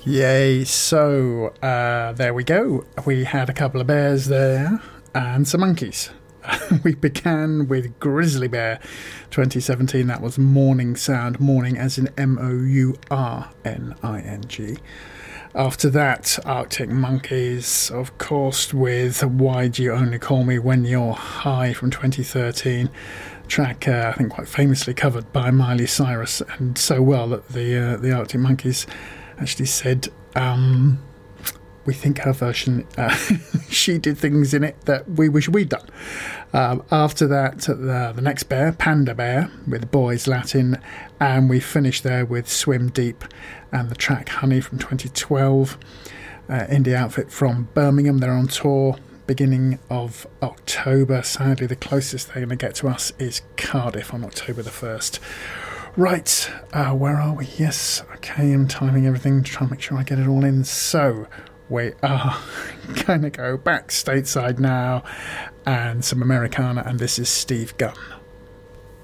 Yay. So, there we go. We had a couple of bears there and some monkeys. We began with Grizzly Bear 2017. That was Morning Sound. Morning as in Mourning. After that, Arctic Monkeys, of course, with Why Do You Only Call Me When You're High from 2013. Track, I think, quite famously covered by Miley Cyrus, and so well that the Arctic Monkeys actually said, we think her version, she did things in it that we wish we'd done. After that, the next bear, Panda Bear, with Boys Latin, and we finished there with Swim Deep and the track Honey from 2012. Indie outfit from Birmingham, they're on tour beginning of October. Sadly, the closest they're going to get to us is Cardiff on October the 1st. Right, where are we? Yes, okay, I'm timing everything to try and make sure I get it all in. So, we are going to go back stateside now, and some Americana, and this is Steve Gunn.